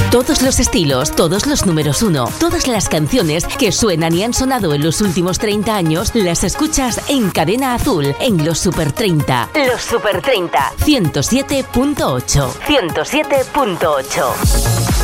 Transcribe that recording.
Todos los estilos, todos los números uno, todas las canciones que suenan y han sonado en los últimos 30 años, las escuchas en Cadena Azul, en los Super 30. Los Super 30. 107.8. 107.8.